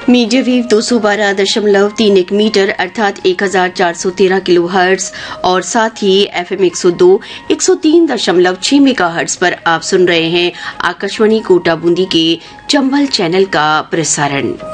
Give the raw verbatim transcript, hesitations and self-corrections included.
Media wave दो सौ बारह दशमलव तीन एक मीटर अर्थात एक हजार चार सौ तेरह किलो हर्ट्ज और साथ ही एफएम एक सौ दो एक सौ तीन दशमलव छह मेगा हर्ट्ज पर आप सुन रहे हैं आकाशवाणी कोटा बूंदी के चंबल चैनल का प्रसारण।